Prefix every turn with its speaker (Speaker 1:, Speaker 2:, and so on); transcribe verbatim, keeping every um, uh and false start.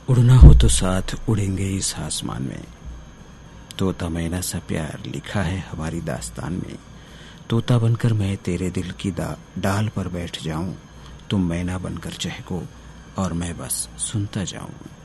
Speaker 1: उड़ना हो तो साथ उड़ेंगे इस आसमान में। तोता मैना सा प्यार लिखा है हमारी दास्तान में। तोता बनकर मैं तेरे दिल की डाल पर बैठ जाऊं, तुम मैना बनकर चहको और मैं बस सुनता जाऊं।